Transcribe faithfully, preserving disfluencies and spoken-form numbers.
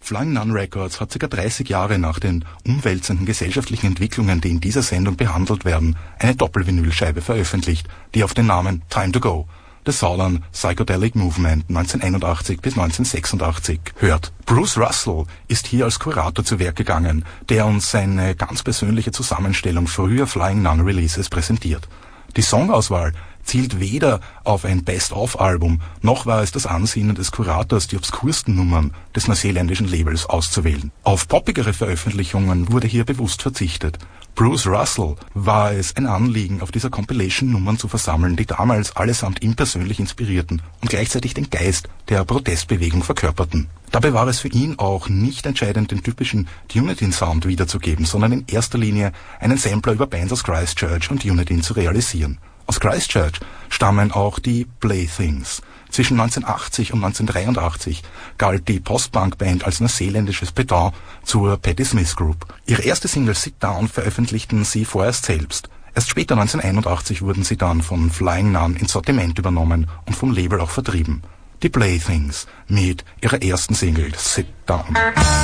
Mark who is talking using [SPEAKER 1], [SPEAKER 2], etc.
[SPEAKER 1] Flying Nun Records hat ca. dreißig Jahre nach den umwälzenden gesellschaftlichen Entwicklungen, die in dieser Sendung behandelt werden, eine Doppelvinylscheibe veröffentlicht, die auf den Namen Time to Go, The Southern Psychedelic Movement neunzehnhunderteinundachtzig bis neunzehnhundertsechsundachtzig hört. Bruce Russell ist hier als Kurator zu Werk gegangen, der uns seine ganz persönliche Zusammenstellung früher Flying Nun Releases präsentiert. Die Songauswahl zielt weder auf ein Best-of-Album, noch war es das Ansinnen des Kurators, die obskursten Nummern des neuseeländischen Labels auszuwählen. Auf poppigere Veröffentlichungen wurde hier bewusst verzichtet. Bruce Russell war es ein Anliegen, auf dieser Compilation Nummern zu versammeln, die damals allesamt ihn persönlich inspirierten und gleichzeitig den Geist der Protestbewegung verkörperten. Dabei war es für ihn auch nicht entscheidend, den typischen Unity-Sound wiederzugeben, sondern in erster Linie einen Sampler über Bands aus Christchurch und Unity zu realisieren. Aus Christchurch stammen auch die Playthings. Zwischen neunzehnhundertachtzig und neunzehnhundertdreiundachtzig galt die Post-Punk-Band als neuseeländisches Pendant zur Patti Smith Group. Ihre erste Single Sit Down veröffentlichten sie vorerst selbst. Erst später neunzehnhunderteinundachtzig wurden sie dann von Flying Nun ins Sortiment übernommen und vom Label auch vertrieben. Die Playthings mit ihrer ersten Single Sit Down.